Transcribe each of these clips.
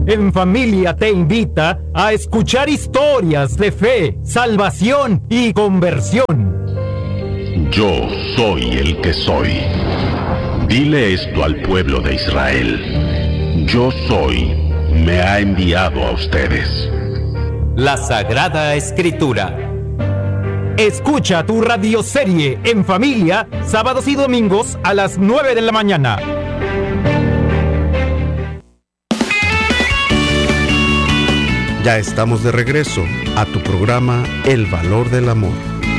en Familia te invita a escuchar historias de fe, salvación y conversión. Yo soy el que soy. Dile esto al pueblo de Israel. Yo soy, me ha enviado a ustedes. La Sagrada Escritura. Escucha tu radioserie en familia, sábados y domingos a las 9 de la mañana. Ya estamos de regreso a tu programa El Valor del Amor.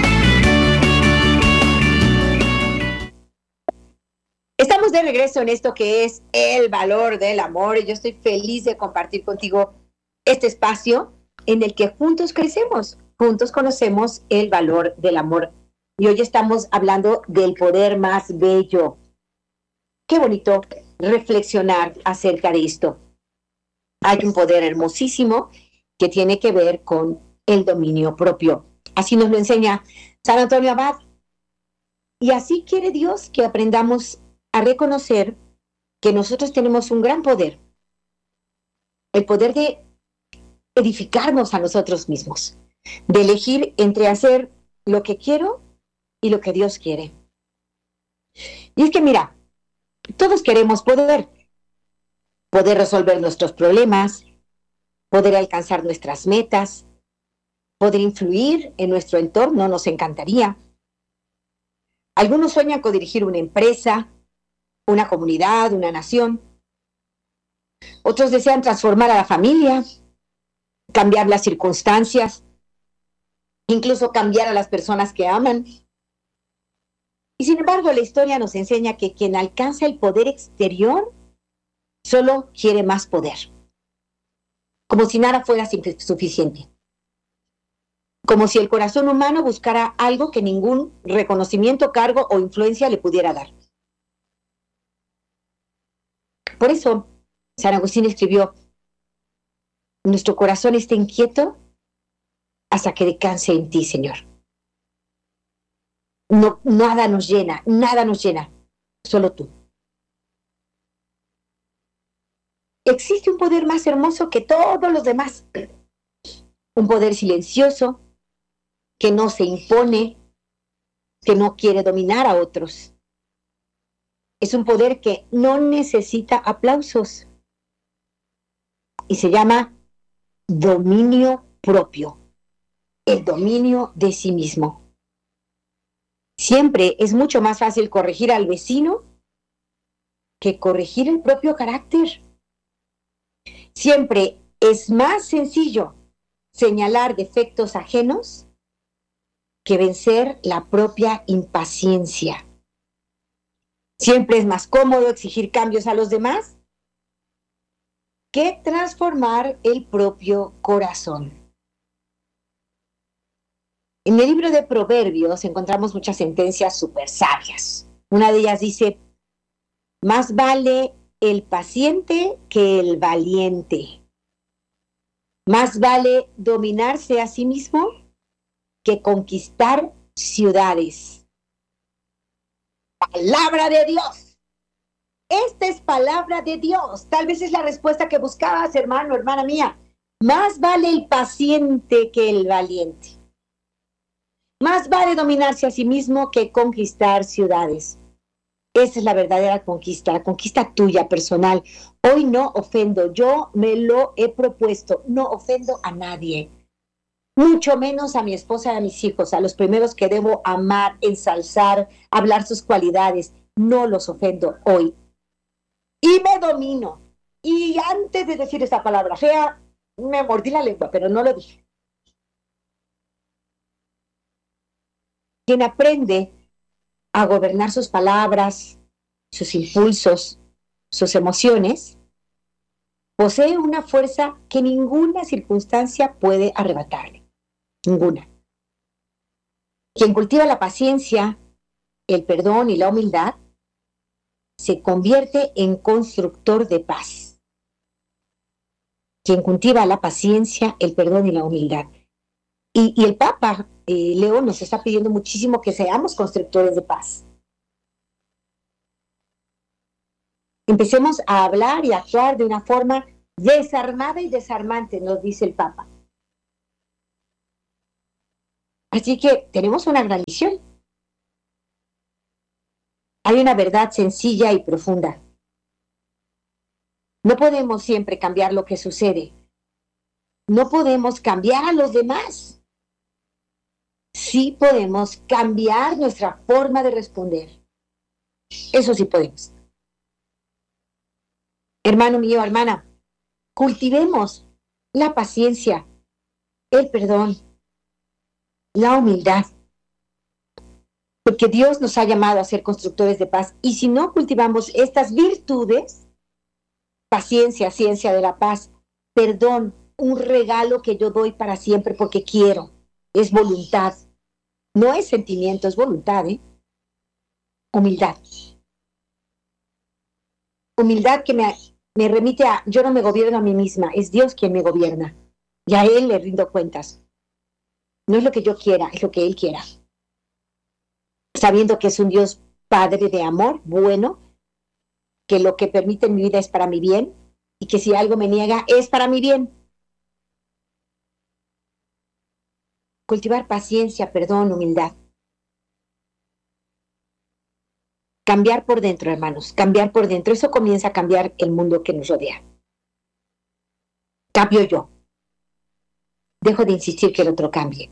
Estamos de regreso en esto que es El Valor del Amor, y yo estoy feliz de compartir contigo este espacio en el que juntos crecemos, juntos conocemos el valor del amor. Y hoy estamos hablando del poder más bello. Qué bonito reflexionar acerca de esto. Hay un poder hermosísimo que tiene que ver con el dominio propio. Así nos lo enseña San Antonio Abad. Y así quiere Dios que aprendamos a reconocer que nosotros tenemos un gran poder. El poder de edificarnos a nosotros mismos, de elegir entre hacer lo que quiero y lo que Dios quiere. Y es que mira, todos queremos poder resolver nuestros problemas, poder alcanzar nuestras metas, poder influir en nuestro entorno, nos encantaría. Algunos sueñan con dirigir una empresa, una comunidad, una nación. Otros desean transformar a la familia, cambiar las circunstancias, incluso cambiar a las personas que aman. Y sin embargo, la historia nos enseña que quien alcanza el poder exterior solo quiere más poder, como si nada fuera suficiente, como si el corazón humano buscara algo que ningún reconocimiento, cargo o influencia le pudiera dar. Por eso, San Agustín escribió: nuestro corazón está inquieto hasta que descanse en ti, Señor. No, nada nos llena, solo tú. Existe un poder más hermoso que todos los demás, un poder silencioso, que no se impone, que no quiere dominar a otros. Es un poder que no necesita aplausos y se llama dominio propio, el dominio de sí mismo. Siempre es mucho más fácil corregir al vecino que corregir el propio carácter. Siempre es más sencillo señalar defectos ajenos que vencer la propia impaciencia. Siempre es más cómodo exigir cambios a los demás que transformar el propio corazón. En el libro de Proverbios encontramos muchas sentencias súper sabias. Una de ellas dice: más vale el paciente que el valiente. Más vale dominarse a sí mismo que conquistar ciudades. Palabra de Dios. Esta es palabra de Dios. Tal vez es la respuesta que buscabas, hermano, hermana mía. Más vale el paciente que el valiente. Más vale dominarse a sí mismo que conquistar ciudades. Esa es la verdadera conquista, la conquista tuya, personal. Hoy no ofendo, yo me lo he propuesto, no ofendo a nadie. Mucho menos a mi esposa y a mis hijos, a los primeros que debo amar, ensalzar, hablar sus cualidades. No los ofendo hoy. Y me domino. Y antes de decir esta palabra fea, me mordí la lengua, pero no lo dije. Quien aprende a gobernar sus palabras, sus impulsos, sus emociones, posee una fuerza que ninguna circunstancia puede arrebatarle. Ninguna. Quien cultiva la paciencia, el perdón y la humildad, se convierte en constructor de paz. Quien cultiva la paciencia, el perdón y la humildad. Y el Papa Leo nos está pidiendo muchísimo que seamos constructores de paz. Empecemos a hablar y actuar de una forma desarmada y desarmante, nos dice el Papa. Así que tenemos una gran misión. Hay una verdad sencilla y profunda. No podemos siempre cambiar lo que sucede. No podemos cambiar a los demás. Sí podemos cambiar nuestra forma de responder. Eso sí podemos. Hermano mío, hermana, cultivemos la paciencia, el perdón, la humildad. Porque Dios nos ha llamado a ser constructores de paz. Y si no cultivamos estas virtudes, paciencia, ciencia de la paz, perdón, un regalo que yo doy para siempre porque quiero, es voluntad. No es sentimiento, es voluntad, ¿eh? Humildad. Humildad que me remite a, yo no me gobierno a mí misma, es Dios quien me gobierna. Y a Él le rindo cuentas. No es lo que yo quiera, es lo que Él quiera. Sabiendo que es un Dios Padre de amor, bueno, que lo que permite en mi vida es para mi bien, y que si algo me niega, es para mi bien. Cultivar paciencia, perdón, humildad. Cambiar por dentro, hermanos, cambiar por dentro. Eso comienza a cambiar el mundo que nos rodea. Cambio yo. Dejo de insistir que el otro cambie.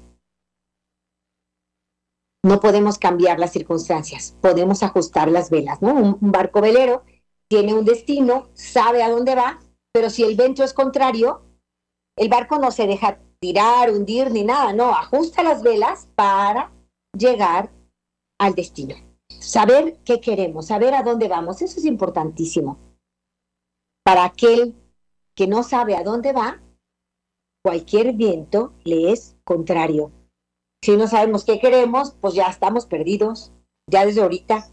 No podemos cambiar las circunstancias, podemos ajustar las velas, ¿no? Un barco velero tiene un destino, sabe a dónde va, pero si el viento es contrario, el barco no se deja tirar, hundir ni nada, no, ajusta las velas para llegar al destino. Saber qué queremos, saber a dónde vamos, eso es importantísimo. Para aquel que no sabe a dónde va, cualquier viento le es contrario. Si no sabemos qué queremos, pues ya estamos perdidos, ya desde ahorita.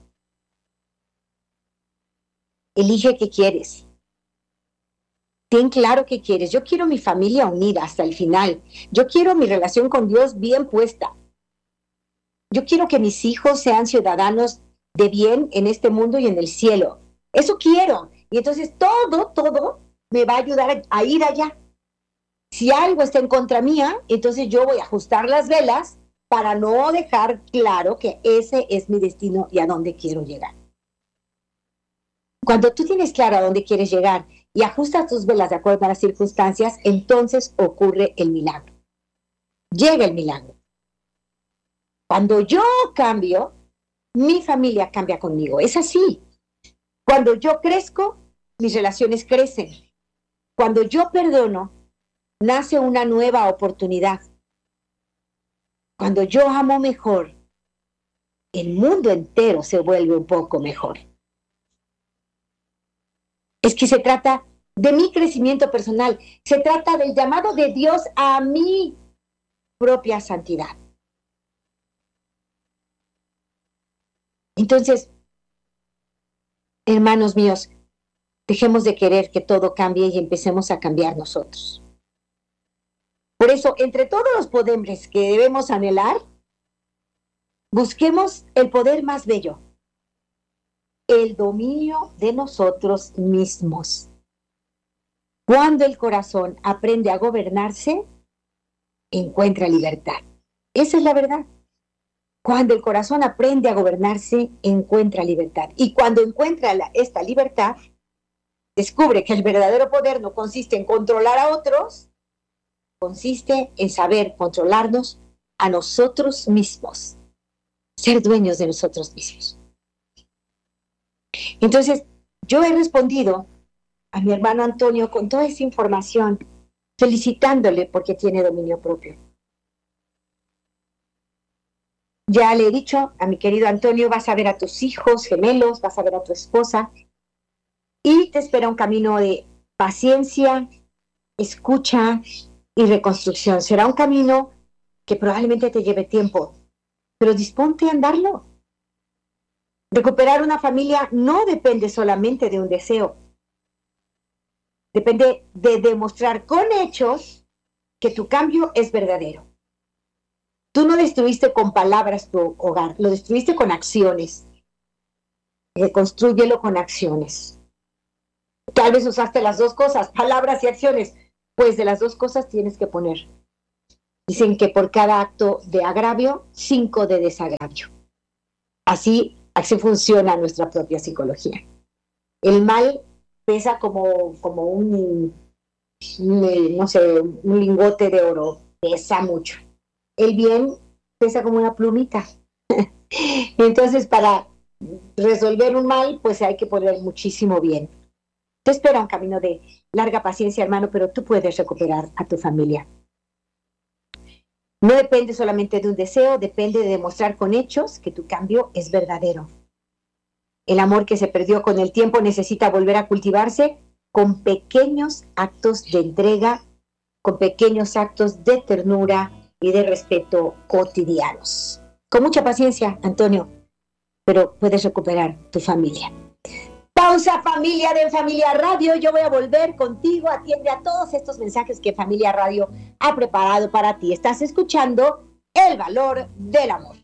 Elige qué quieres. Ten claro qué quieres. Yo quiero mi familia unida hasta el final. Yo quiero mi relación con Dios bien puesta. Yo quiero que mis hijos sean ciudadanos de bien en este mundo y en el cielo. Eso quiero. Y entonces todo me va a ayudar a ir allá. Si algo está en contra mía, entonces yo voy a ajustar las velas para no dejar claro que ese es mi destino y a dónde quiero llegar. Cuando tú tienes claro a dónde quieres llegar y ajustas tus velas de acuerdo a las circunstancias, entonces ocurre el milagro. Llega el milagro. Cuando yo cambio, mi familia cambia conmigo. Es así. Cuando yo crezco, mis relaciones crecen. Cuando yo perdono, nace una nueva oportunidad. Cuando yo amo mejor, el mundo entero se vuelve un poco mejor. Es que se trata de mi crecimiento personal, se trata del llamado de Dios a mi propia santidad. Entonces, hermanos míos, dejemos de querer que todo cambie y empecemos a cambiar nosotros. Por eso, entre todos los poderes que debemos anhelar, busquemos el poder más bello, el dominio de nosotros mismos. Cuando el corazón aprende a gobernarse, encuentra libertad. Esa es la verdad. Cuando el corazón aprende a gobernarse, encuentra libertad. Y cuando encuentra esta libertad, descubre que el verdadero poder no consiste en controlar a otros, consiste en saber controlarnos a nosotros mismos, ser dueños de nosotros mismos. Entonces, yo he respondido a mi hermano Antonio con toda esa información, felicitándole porque tiene dominio propio. Ya le he dicho a mi querido Antonio, vas a ver a tus hijos gemelos, vas a ver a tu esposa, y te espera un camino de paciencia, escucha y reconstrucción. Será un camino que probablemente te lleve tiempo, pero disponte a andarlo. Recuperar una familia no depende solamente de un deseo. Depende de demostrar con hechos que tu cambio es verdadero. Tú no destruiste con palabras tu hogar, lo destruiste con acciones. Reconstrúyelo con acciones. Tal vez usaste las dos cosas, palabras y acciones. Pues de las dos cosas tienes que poner. Dicen que por cada acto de agravio, 5 de desagravio. Así funciona nuestra propia psicología. El mal pesa como un lingote de oro, pesa mucho. El bien pesa como una plumita. Entonces, para resolver un mal, pues hay que poner muchísimo bien. Te espera un camino de larga paciencia, hermano, pero tú puedes recuperar a tu familia. No depende solamente de un deseo, depende de demostrar con hechos que tu cambio es verdadero. El amor que se perdió con el tiempo necesita volver a cultivarse con pequeños actos de entrega, con pequeños actos de ternura y de respeto cotidianos. Con mucha paciencia, Antonio, pero puedes recuperar tu familia. Pausa, familia de Familia Radio. Yo voy a volver contigo. Atiende a todos estos mensajes que Familia Radio ha preparado para ti. Estás escuchando El Valor del Amor.